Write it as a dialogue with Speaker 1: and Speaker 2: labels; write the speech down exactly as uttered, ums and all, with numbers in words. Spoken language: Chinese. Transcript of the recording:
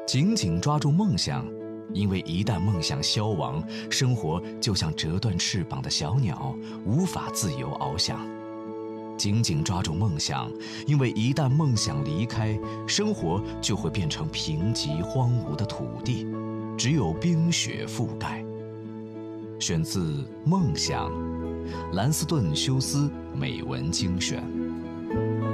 Speaker 1: 紧紧抓住梦想，因为一旦梦想消亡，生活就像折断翅膀的小鸟，无法自由翱翔。紧紧抓住梦想，因为一旦梦想离开，生活就会变成贫瘠荒芜的土地，只有冰雪覆盖。选自《梦想》，兰斯顿·休斯美文精选。